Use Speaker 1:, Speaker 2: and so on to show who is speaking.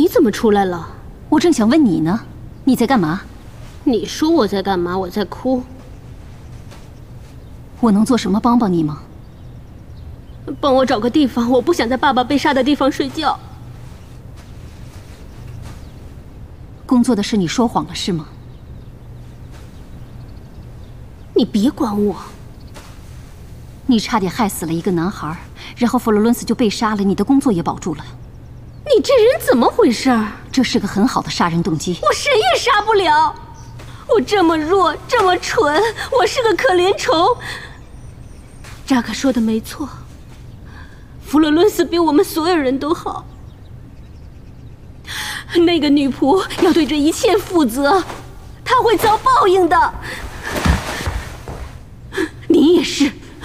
Speaker 1: 你怎么出来了？
Speaker 2: 我正想问你呢，你在干嘛？
Speaker 1: 你说我在干嘛？我在哭。
Speaker 2: 我能做什么帮帮你吗？
Speaker 1: 帮我找个地方，我不想在爸爸被杀的地方睡觉。
Speaker 2: 工作的事你说谎了是吗？
Speaker 1: 你别管我。
Speaker 2: 你差点害死了一个男孩，然后弗罗伦斯就被杀了，你的工作也保住了。
Speaker 1: 你这人怎么回事？
Speaker 2: 这是个很好的杀人动机。
Speaker 1: 我谁也杀不了，我这么弱，这么蠢，我是个可怜虫。扎克说的没错，弗洛伦斯比我们所有人都好。那个女仆要对这一切负责，她会遭报应的。你也是。